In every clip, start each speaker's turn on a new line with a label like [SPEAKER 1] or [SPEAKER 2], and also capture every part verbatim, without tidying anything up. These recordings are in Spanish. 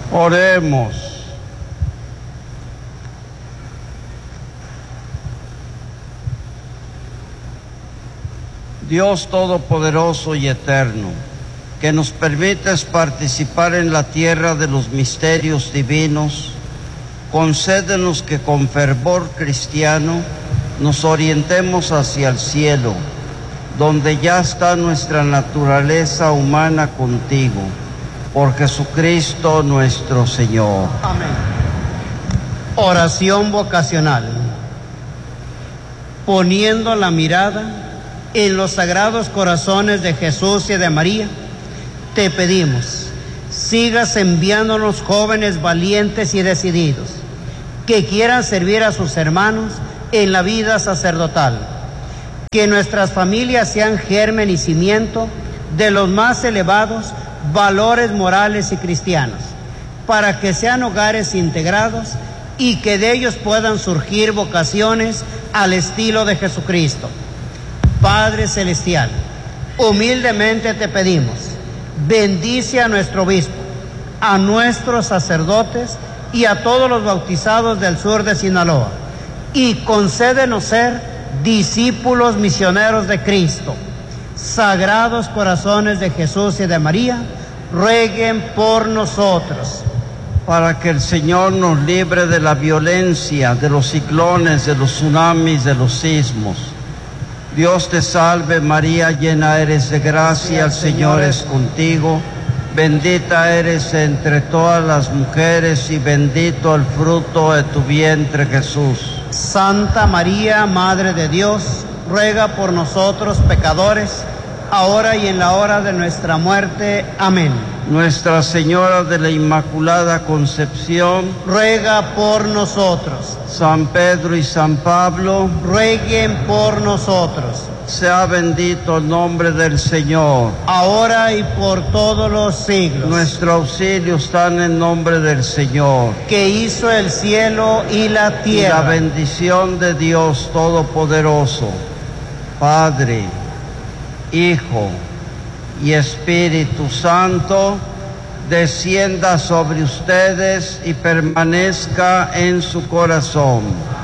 [SPEAKER 1] Oremos. Dios Todopoderoso y Eterno, que nos permites participar en la tierra de los misterios divinos, concédenos que con fervor cristiano nos orientemos hacia el cielo, donde ya está nuestra naturaleza humana contigo, por Jesucristo nuestro Señor.
[SPEAKER 2] Amén. Oración vocacional. Poniendo la mirada en los sagrados corazones de Jesús y de María, te pedimos, sigas enviándonos jóvenes valientes y decididos, que quieran servir a sus hermanos en la vida sacerdotal. Que nuestras familias sean germen y cimiento de los más elevados valores morales y cristianos, para que sean hogares integrados y que de ellos puedan surgir vocaciones al estilo de Jesucristo. Padre Celestial, humildemente te pedimos, bendice a nuestro obispo, a nuestros sacerdotes y a todos los bautizados del sur de Sinaloa, y concédenos ser discípulos misioneros de Cristo. Sagrados corazones de Jesús y de María, rueguen por nosotros.
[SPEAKER 1] Para que el Señor nos libre de la violencia, de los ciclones, de los tsunamis, de los sismos. Dios te salve María, llena eres de gracia, el Señor es contigo. Bendita eres entre todas las mujeres y bendito el fruto de tu vientre, Jesús.
[SPEAKER 2] Santa María, Madre de Dios, ruega por nosotros pecadores, ahora y en la hora de nuestra muerte. Amén.
[SPEAKER 1] Nuestra Señora de la Inmaculada Concepción,
[SPEAKER 2] ruega por nosotros.
[SPEAKER 1] San Pedro y San Pablo,
[SPEAKER 2] rueguen por nosotros.
[SPEAKER 1] Sea bendito el nombre del Señor,
[SPEAKER 2] ahora y por todos los siglos.
[SPEAKER 1] Nuestro auxilio está en el nombre del Señor,
[SPEAKER 2] que hizo el cielo y la tierra.
[SPEAKER 1] Y la bendición de Dios Todopoderoso, Padre, Hijo y Espíritu Santo, descienda sobre ustedes y permanezca en su corazón.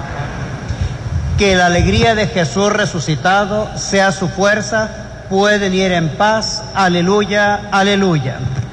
[SPEAKER 2] Que la alegría de Jesús resucitado sea su fuerza. Pueden ir en paz. Aleluya, aleluya.